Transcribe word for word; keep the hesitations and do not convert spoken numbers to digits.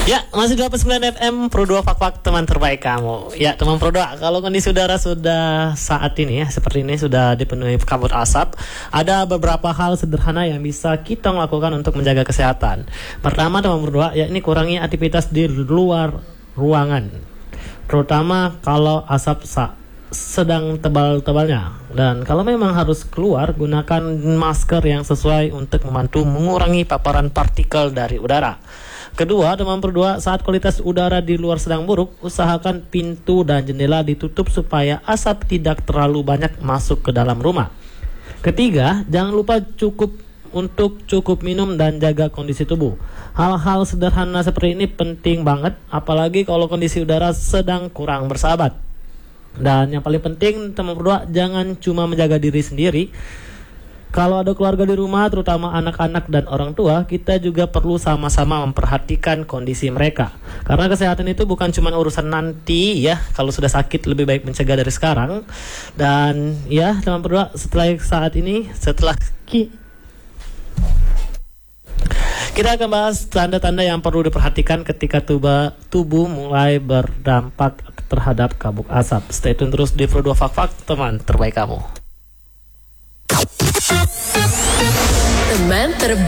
Ya, masih dua puluh sembilan F M Pro dua Fak-Fak, teman terbaik kamu. Ya, teman Pro dua, kalau kondisi udara sudah saat ini ya, seperti ini sudah dipenuhi kabut asap, ada beberapa hal sederhana yang bisa kita lakukan untuk menjaga kesehatan. Pertama, teman Pro dua, ya ini kurangi aktivitas di luar ruangan. Terutama kalau asap sa- sedang tebal-tebalnya. Dan kalau memang harus keluar, gunakan masker yang sesuai untuk membantu mengurangi paparan partikel dari udara. Kedua, teman berdua, saat kualitas udara di luar sedang buruk, usahakan pintu dan jendela ditutup supaya asap tidak terlalu banyak masuk ke dalam rumah. Ketiga, jangan lupa cukup untuk cukup minum dan jaga kondisi tubuh. Hal-hal sederhana seperti ini penting banget, apalagi kalau kondisi udara sedang kurang bersahabat. Dan yang paling penting, teman berdua, jangan cuma menjaga diri sendiri. Kalau ada keluarga di rumah, terutama anak-anak dan orang tua, kita juga perlu sama-sama memperhatikan kondisi mereka. Karena kesehatan itu bukan cuma urusan nanti ya, kalau sudah sakit lebih baik mencegah dari sekarang. Dan ya, teman berdua, setelah saat ini, setelah ki kita akan bahas tanda-tanda yang perlu diperhatikan ketika tuba, tubuh mulai berdampak terhadap kabut asap. Stay tune terus di Pro dua Fak-Fak, teman terbaik kamu. Teman terbaik.